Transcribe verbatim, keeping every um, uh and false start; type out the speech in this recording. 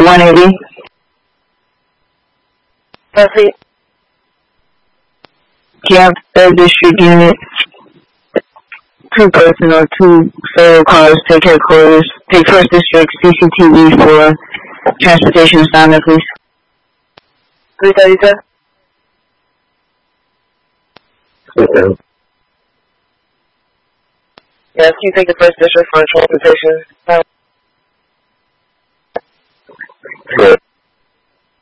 one eighty. Buffy. Camp third district unit. Two personnel, two federal cars, take headquarters. Take first district C C T V for transportation assignment, please. three thirty-seven. Okay. Yes, can you take the first district for transportation?